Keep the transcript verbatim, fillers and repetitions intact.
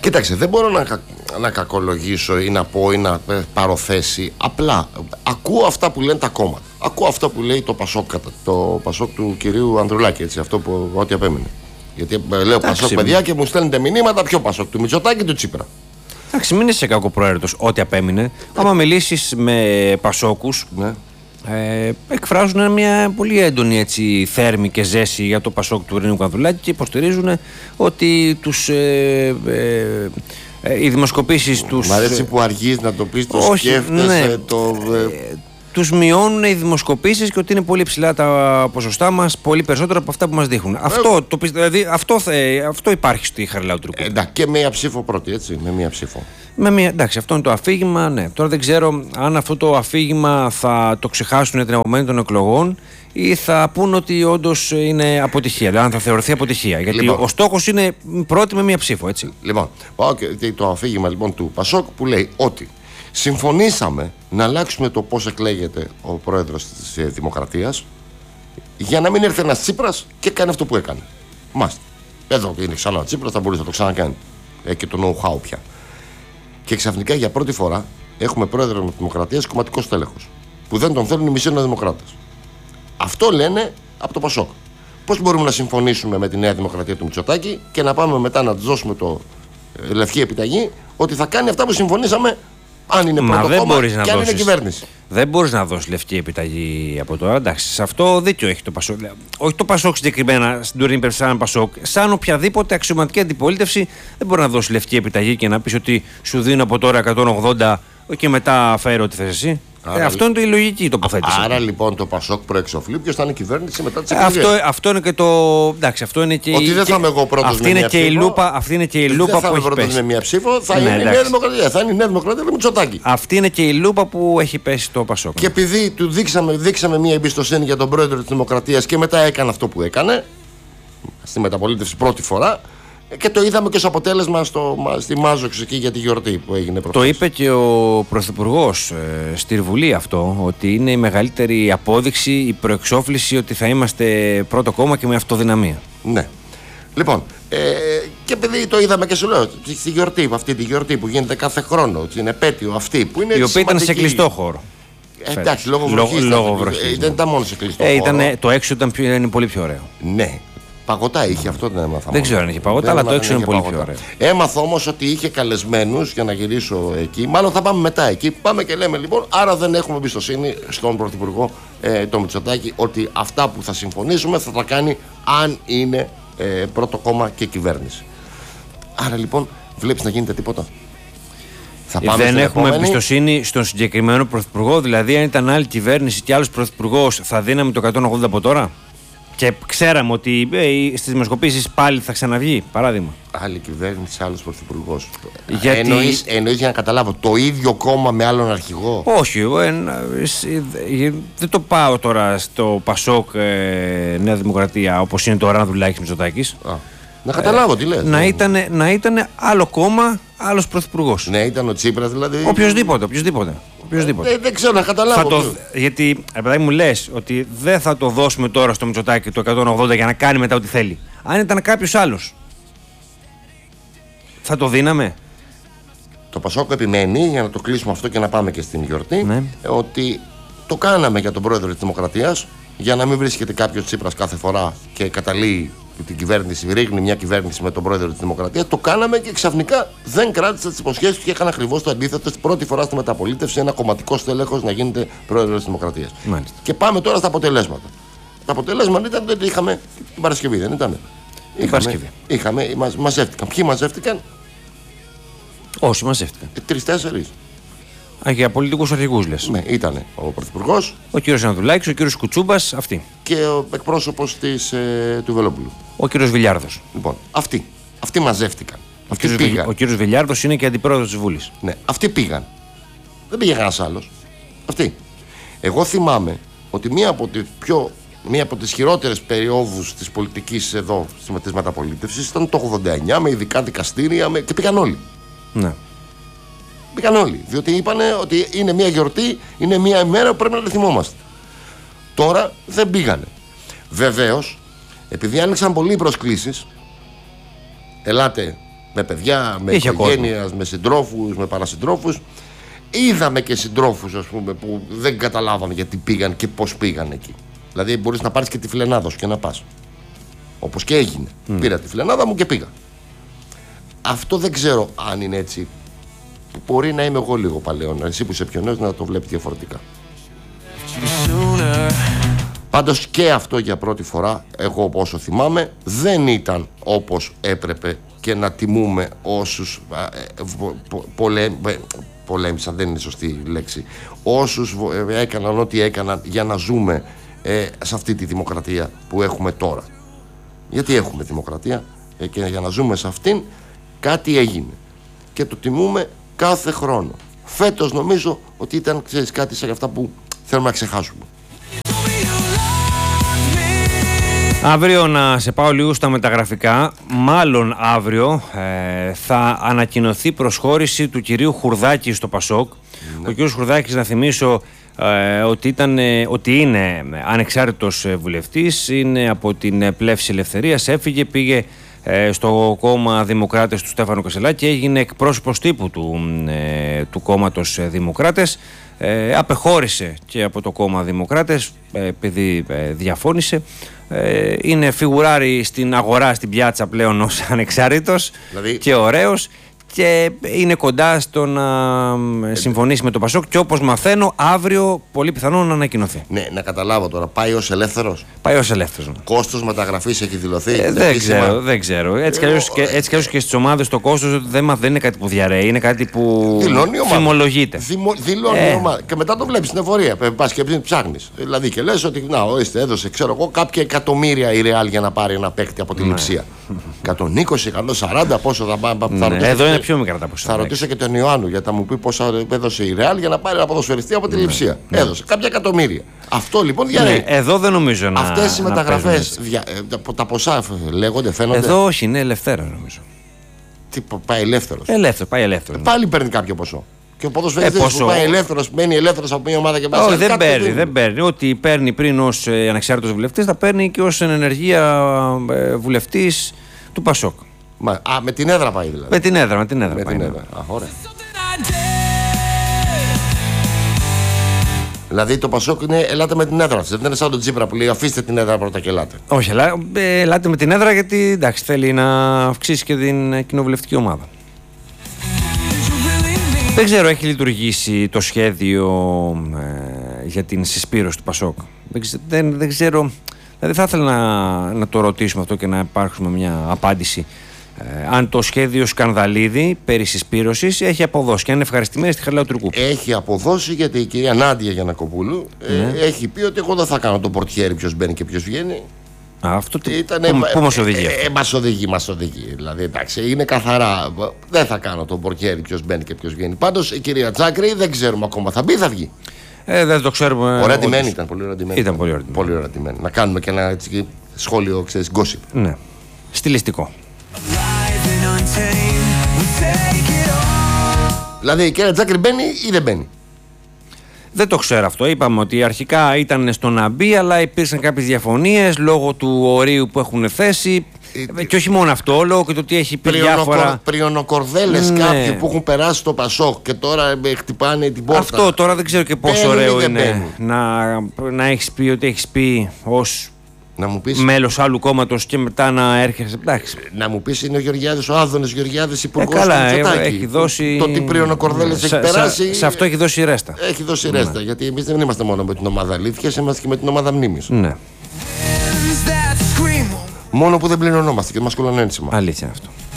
Κοίταξε, δεν μπορώ να, να κακολογήσω ή να πω ή να πάρω θέση. Απλά ακούω αυτά που λένε τα κόμματα. Ακούω αυτά που λέει το Πασόκ, το Πασόκ του κυρίου Ανδρουλάκη, έτσι, αυτό που ό,τι απέμεινε. Γιατί λέω Πασόκ, παιδιά, και μου στέλνετε μηνύματα, ποιο Πασόκ, του Μητσοτάκη ή του Τσίπρα. Εντάξει, μην είσαι κακοπροαίρετος ό,τι απέμεινε. Άμα μιλήσεις με Πασόκους, ναι. ε, εκφράζουν μια πολύ έντονη έτσι, θέρμη και ζέση για το Πασόκ του Ρήνου Ανδρουλάκη και υποστηρίζουν ότι τους, ε, ε, ε, οι δημοσκοπήσεις τους. Μ' αρέσει που αργείς να το πεις, το όχι, σκέφτεσαι, ναι. το. Ε, τους μειώνουν οι δημοσκοπήσεις και ότι είναι πολύ ψηλά τα ποσοστά μας, πολύ περισσότερο από αυτά που μας δείχνουν. Ε, αυτό, το, δηλαδή, αυτό, θε, αυτό υπάρχει στη Χαριλάου Τρουκού. Εντάξει, και μία ψήφο πρώτη, έτσι. Με μία ψήφο. Με μία, εντάξει, αυτό είναι το αφήγημα, ναι. Τώρα δεν ξέρω αν αυτό το αφήγημα θα το ξεχάσουν την επομένη των εκλογών ή θα πούν ότι όντως είναι αποτυχία. Δηλαδή, αν θα θεωρηθεί αποτυχία. Γιατί λοιπόν, ο στόχος είναι πρώτη με μία ψήφο, έτσι. Λοιπόν, πάω και το αφήγημα λοιπόν, του Πασόκ που λέει ότι συμφωνήσαμε να αλλάξουμε το πώς εκλέγεται ο πρόεδρος της Δημοκρατίας για να μην έρθει ένας Τσίπρας και κάνει αυτό που έκανε. Μάστε. Εδώ είναι ξανά ο Τσίπρας, θα μπορούσε να το ξανακάνει. Έχει και το know-how πια. Και ξαφνικά για πρώτη φορά έχουμε πρόεδρο της Δημοκρατίας κομματικός τέλεχος. Που δεν τον θέλουν οι μισοί νεοδημοκράτες. Αυτό λένε από το Πασόκ. Πώς μπορούμε να συμφωνήσουμε με τη Νέα Δημοκρατία του Μητσοτάκη και να πάμε μετά να του δώσουμε το ε, λευκή επιταγή ότι θα κάνει αυτά που συμφωνήσαμε. Αν είναι πρώτο κόμμα και αν δώσεις, είναι κυβέρνηση. Δεν μπορείς να δώσεις λευκή επιταγή από τώρα. Εντάξει, σε αυτό δίκιο έχει το Πασόκ. Όχι το Πασόκ συγκεκριμένα, στην τωρινή περίπτωση σαν Πασόκ. Σαν οποιαδήποτε αξιωματική αντιπολίτευση δεν μπορεί να δώσει λευκή επιταγή και να πεις ότι σου δίνω από τώρα εκατόν ογδόντα και μετά φέρω ό,τι θες εσύ. Ε, αυτό είναι το η λογική τοποθέτηση. Άρα λοιπόν το Πασόκ προεξοφλεί ποιος θα είναι η κυβέρνηση μετά τις εκλογές. Αυτό, αυτό είναι και το. Εντάξει, αυτό είναι και. Ότι δεν θα είμαι εγώ πρώτος με μια ψήφο. Αυτή είναι και η λούπα που έχει πέσει. Με μια ψήφο θα είναι η Νέα Δημοκρατία. Θα είναι η Νέα Δημοκρατία με Μητσοτάκη. Αυτή είναι και η λούπα που έχει πέσει το Πασόκ. Και επειδή του δείξαμε, δείξαμε μια εμπιστοσύνη για τον πρόεδρο της Δημοκρατίας και μετά έκανε αυτό που έκανε. Στη μεταπολίτευση πρώτη φορά. Και το είδαμε και ως αποτέλεσμα στο, στη Μάζοξη εκεί για τη γιορτή που έγινε προχθές. Το είπε και ο Πρωθυπουργός ε, στη Βουλή αυτό, ότι είναι η μεγαλύτερη απόδειξη, η προεξόφληση ότι θα είμαστε πρώτο κόμμα και με αυτοδυναμία. Ναι. Λοιπόν, ε, και επειδή το είδαμε και σου λέω, στη γιορτή, αυτή τη γιορτή που γίνεται κάθε χρόνο, την επέτειο αυτή που είναι. Η οποία ήταν σε κλειστό χώρο. Ε, εντάξει, λόγω βροχής. Λόγω βροχής. Ε, δεν ήταν μόνο σε κλειστό ε, χώρο. Ήταν, το έξω ήταν, πιο, είναι πολύ πιο ωραίο. Ναι. Παγωτά είχε, αυτό δεν έμαθα. Δεν ξέρω αν είχε παγωτά, αλλά το έξω είναι πολύ πιο ωραίο. Έμαθα όμως ότι είχε καλεσμένους για να γυρίσω εκεί. Μάλλον θα πάμε μετά εκεί. Πάμε και λέμε λοιπόν, άρα δεν έχουμε εμπιστοσύνη στον Πρωθυπουργό ε, το Μητσοτάκη ότι αυτά που θα συμφωνήσουμε θα τα κάνει αν είναι ε, πρώτο κόμμα και κυβέρνηση. Άρα λοιπόν, βλέπεις να γίνεται τίποτα. Θα πάμε δεν έχουμε επόμενη. Εμπιστοσύνη στον συγκεκριμένο Πρωθυπουργό. Δηλαδή, αν ήταν άλλη κυβέρνηση και άλλος Πρωθυπουργός, θα δίναμε το εκατόν ογδόντα από τώρα. Και ξέραμε ότι ε, στις δημοσκοπήσεις πάλι θα ξαναβγεί, παράδειγμα. Άλλη κυβέρνηση, άλλος πρωθυπουργός. Γιατί... Εννοείς, εννοείς για να καταλάβω, το ίδιο κόμμα με άλλον αρχηγό. Όχι, εγώ ε, ε, δεν το πάω τώρα στο Πασόκ ε, Νέα Δημοκρατία όπως είναι τώρα Ανδρουλάκης Μητσοτάκης. Να καταλάβω ε, τι λες. Να ήταν, να ήταν άλλο κόμμα, άλλος πρωθυπουργός. Ναι, ήταν ο Τσίπρας δηλαδή. Οποιοςδήποτε, οποιοςδήποτε. Ε, δεν ξέρω να καταλάβω. Το, γιατί, επειδή μου λες ότι δεν θα το δώσουμε τώρα στο Μητσοτάκη το εκατόν ογδόντα για να κάνει μετά ό,τι θέλει. Αν ήταν κάποιος άλλος, θα το δίναμε. Το Πασόκ επιμένει, για να το κλείσουμε αυτό και να πάμε και στην γιορτή, ναι. ότι το κάναμε για τον πρόεδρο της Δημοκρατίας, για να μην βρίσκεται κάποιος Τσίπρας κάθε φορά και καταλύει την κυβέρνηση, ρίχνει μια κυβέρνηση με τον πρόεδρο της Δημοκρατίας. Το κάναμε και ξαφνικά δεν κράτησε τις υποσχέσεις του και είχαν ακριβώς το αντίθετο. Στην πρώτη φορά στη μεταπολίτευση, ένα κομματικό στέλεχος να γίνεται πρόεδρος της Δημοκρατίας. Μάλιστα. Και πάμε τώρα στα αποτελέσματα. Τα αποτελέσματα ήταν ότι είχαμε την Παρασκευή, δεν ήταν. Την είχαμε, Παρασκευή. Είχαμε, μα, μαζεύτηκαν. Ποιοι μαζεύτηκαν? Όσοι μαζεύτηκαν. Τρεις-τέσσερις. Α, για πολιτικούς αρχηγούς λες. Ναι, ήταν ο Πρωθυπουργός, ο κύριος Ανδρουλάκης, ο κύριος Κουτσούμπας, αυτοί. Και ο εκπρόσωπος της, ε, του Βελόπουλου. Ο κύριος Βιλιάρδος. Λοιπόν, αυτοί. Αυτοί μαζεύτηκαν. Ο αυτοί κύριος, πήγαν. ο κύριος Βιλιάρδος είναι και αντιπρόεδρος της Βουλής. Ναι, αυτοί πήγαν. Δεν πήγε κανένας άλλος. Αυτοί. Εγώ θυμάμαι ότι μία από τις πιο. Μία από τις χειρότερες περιόδους της πολιτικής εδώ, της μεταπολίτευσης, ήταν το ογδόντα εννιά με ειδικά δικαστήρια με... και πήγαν όλοι. Ναι. Πήγαν όλοι. Διότι είπανε ότι είναι μια γιορτή, είναι μια ημέρα που πρέπει να τη θυμόμαστε. Τώρα δεν πήγανε. Βεβαίως, επειδή άνοιξαν πολλοί προσκλήσεις, ελάτε Με παιδιά, με Είχε οικογένειας, με συντρόφους, με παρασυντρόφους. Είδαμε και συντρόφους, ας πούμε, που δεν καταλάβαμε γιατί πήγαν και πώς πήγαν εκεί. Δηλαδή, μπορείς να πάρεις και τη φιλενάδα σου και να πας. Όπως και έγινε. Mm. Πήρα τη φιλενάδα μου και πήγα. Αυτό δεν ξέρω αν είναι έτσι. Μπορεί να είμαι εγώ λίγο παλαιόν. Εσύ που είσαι πιο νέος να το βλέπεις διαφορετικά. Πάντως και αυτό για πρώτη φορά, εγώ όσο θυμάμαι, δεν ήταν όπως έπρεπε και να τιμούμε όσους πολέ, πολέμησαν, δεν είναι σωστή λέξη, όσους έκαναν ό,τι έκαναν για να ζούμε ε, σε αυτή τη δημοκρατία που έχουμε τώρα. Γιατί έχουμε δημοκρατία ε, και για να ζούμε σε αυτήν κάτι έγινε και το τιμούμε κάθε χρόνο. Φέτος νομίζω ότι ήταν, ξέρεις, κάτι σαν αυτά που θέλουμε να ξεχάσουμε. Αύριο να σε πάω λίγο στα μεταγραφικά. Μάλλον αύριο ε, θα ανακοινωθεί προσχώρηση του κυρίου Χουρδάκη στο Πασόκ. Ναι. Ο κύριος Χουρδάκης, να θυμίσω ε, ότι, ήταν, ε, ότι είναι ανεξάρτητος βουλευτής, είναι από την Πλεύση Ελευθερίας, έφυγε, πήγε ε, στο κόμμα Δημοκράτες του Στέφανου Κασελάκη και έγινε εκπρόσωπος τύπου του, ε, του κόμματος Δημοκράτες. Ε, απεχώρησε και από το κόμμα Δημοκράτες ε, επειδή ε, διαφώνησε. Ε, είναι φιγουράρι στην αγορά, στην πιάτσα πλέον ως ανεξάρτητος, δηλαδή... και ωραίος, και είναι κοντά στο να ε, συμφωνήσει με το Πασόκ και όπως μαθαίνω αύριο πολύ πιθανό να ανακοινωθεί. Ναι, να καταλάβω τώρα, πάει ως ελεύθερος. Πάει ως ελεύθερος. Κόστος μεταγραφής έχει δηλωθεί. Ε, δεν, ξέρω, δεν ξέρω. Έτσι κι αλλιώς και, και, και στις ομάδες το κόστος δεν, δεν είναι κάτι που διαρρέει, είναι κάτι που φημολογείται. Δημο, δηλώνει ε. η ομάδα. Και μετά το βλέπεις στην εφορία. Πας και ψάχνεις. Δηλαδή και λες ότι να, ορίστε, έδωσε ξέρω εγώ κάποια εκατομμύρια η Ρεάλ για να πάρει ένα παίκτη από τη Λειψία. εκατόν είκοσι, εκατόν σαράντα πόσο θα πάρει. Εδώ είναι πιο μικρά τα ποσά. Θα ρωτήσω και τον Ιωάννου για να μου πει πόσα έδωσε η Ρεάλ για να πάρει ένα ποδοσφαιριστή από τη Λειψία. Ναι. Έδωσε κάποια εκατομμύρια. Αυτό λοιπόν διαρρέει. Ναι, εδώ δεν νομίζω να. Αυτές οι μεταγραφές, δια, τα ποσά λέγονται, φαίνονται. Εδώ όχι, είναι ελευθέρω νομίζω. Τι πάει ελεύθερο. Ελεύθερο, πάει ελεύθερο. Ε, πάλι παίρνει κάποιο ποσό. Και ο ποδοσφαιριστής ε, που πάει ελεύθερος, μένει ελεύθερος από μια ομάδα και πάει. Όχι, δεν παίρνει, δεν παίρνει. Ό,τι παίρνει πριν ως ε, ανεξάρτητος βουλευτής θα παίρνει και ως ενεργεία ε, βουλευτής του Πασόκ. Μα, α, με την έδρα πάει δηλαδή. Με την έδρα, με την έδρα. Με πάει, την έδρα. Α, ωραία. Δηλαδή το Πασόκ είναι ελάτε με την έδρα. Δεν είναι σαν τον Τσίπρα που λέει αφήστε την έδρα πρώτα και ελάτε. Όχι, ελά, ε, ελάτε με την έδρα γιατί εντάξει, θέλει να αυξήσει και την κοινοβουλευτική ομάδα. Δεν ξέρω, έχει λειτουργήσει το σχέδιο ε, για την συσπήρωση του Πασόκ. Δεν, δεν, δεν ξέρω, δηλαδή θα ήθελα να, να το ρωτήσουμε αυτό και να υπάρξουμε μια απάντηση. Ε, αν το σχέδιο Σκανδαλίδη περί συσπήρωσης έχει αποδώσει και αν είναι ευχαριστημένη στη Χαριλάου Τουρκού. Έχει αποδώσει γιατί η κυρία Νάντια Γιαννακοπούλου ναι. ε, έχει πει ότι εγώ δεν θα κάνω το πορτιέρι ποιος μπαίνει και ποιος βγαίνει. Α, αυτό τι, Ήτανε, πού, πού μας οδηγεί ε, αυτό. Ε, μας οδηγεί, μας οδηγεί. Δηλαδή εντάξει, είναι καθαρά. Δεν θα κάνω το πορτιέρι ποιος μπαίνει και ποιος βγαίνει. Πάντως η κυρία Τσάκρη δεν ξέρουμε ακόμα. Θα μπει ή θα βγει. Ε, δεν το ξέρουμε. Ωραία ντυμένη ήταν, πολύ ωραία ντυμένη. Ήταν πολύ ωραία πολύ ωραία ντυμένη. Να κάνουμε και ένα έτσι, σχόλιο, ξέρεις, gossip. Ναι. Στιλιστικό. Δηλαδή η κυρία Τσάκρη μπαίνει ή δεν μπαίνει. Δεν το ξέρω αυτό. Είπαμε ότι αρχικά ήταν στο να μπει, αλλά υπήρξαν κάποιες διαφωνίες λόγω του ορίου που έχουν θέσει. Ε, και όχι μόνο αυτό, λόγω και το ότι έχει πει διάφορα. Πριονοκορδέλες ναι. Κάποιοι που έχουν περάσει στο Πασόκ και τώρα χτυπάνε την πόρτα. Αυτό τώρα δεν ξέρω και πόσο ωραίο είναι να, να έχεις πει ότι έχεις πει ως να μου πεις, μέλος άλλου κόμματος και μετά να έρχεσαι. Εντάξει. Να μου πεις είναι ο Γεωργιάδης, ο Άδωνης Γεωργιάδης, υπουργός ε, του Μητσοτάκη. Έχει δώσει... Το τι πριονοκορδέλες έχει περάσει. Σε, σε αυτό έχει δώσει ρέστα. Έχει δώσει ρέστα. Ναι. Γιατί εμείς δεν είμαστε μόνο με την ομάδα αλήθειας, είμαστε και με την ομάδα μνήμης. Ναι. Μόνο που δεν πληρωνόμαστε και μας κολλάνε ένσημα. Αλήθεια αυτό.